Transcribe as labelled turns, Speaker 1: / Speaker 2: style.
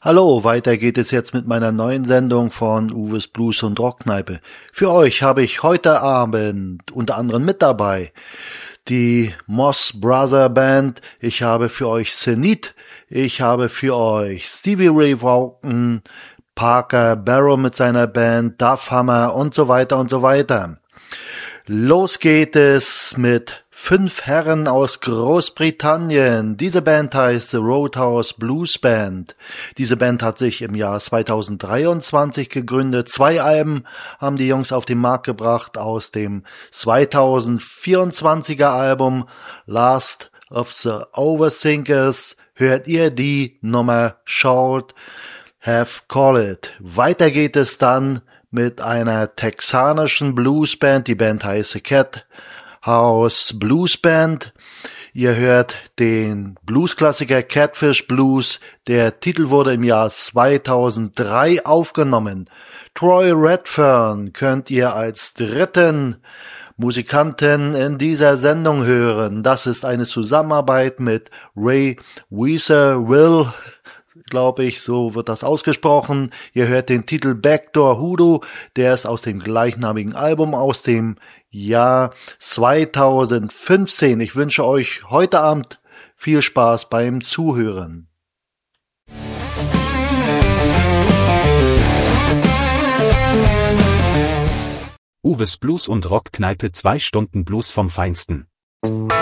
Speaker 1: Hallo, weiter geht es jetzt mit meiner neuen Sendung von Uwes Blues und Rockkneipe. Für euch habe ich heute Abend unter anderem mit dabei die Moss Brother Band, ich habe für euch Zenith, ich habe für euch Stevie Ray Vaughan, Parker Barrow mit seiner Band, Duff Hammer und so weiter und so weiter. Los geht es mit 5 Herren aus Großbritannien. Diese Band heißt The Roadhouse Blues Band. Diese Band hat sich im Jahr 2023 gegründet. 2 Alben haben die Jungs auf den Markt gebracht aus dem 2024er Album Last of the Overthinkers. Hört ihr die Nummer Should Have Call It. Weiter geht es dann mit einer texanischen Bluesband. Die Band heißt The Cat House Blues Band. Ihr hört den Bluesklassiker Catfish Blues. Der Titel wurde im Jahr 2003 aufgenommen. Troy Redfern könnt ihr als dritten Musikanten in dieser Sendung hören. Das ist eine Zusammenarbeit mit Ray Weezer-Will, glaube ich, so wird das ausgesprochen. Ihr hört den Titel Backdoor Hoodoo, der ist aus dem gleichnamigen Album aus dem Jahr 2015. Ich wünsche euch heute Abend viel Spaß beim Zuhören.
Speaker 2: Uwes Blues und Rockkneipe, 2 Stunden Blues vom Feinsten.